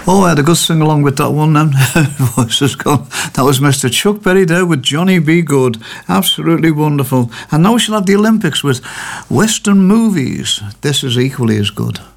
Oh, I had a good sing along with that one then. Voice has gone. That was Mr. Chuck Berry there with Johnny B. Good. Absolutely wonderful. And now we shall have the Olympics with Western movies. This is equally as good.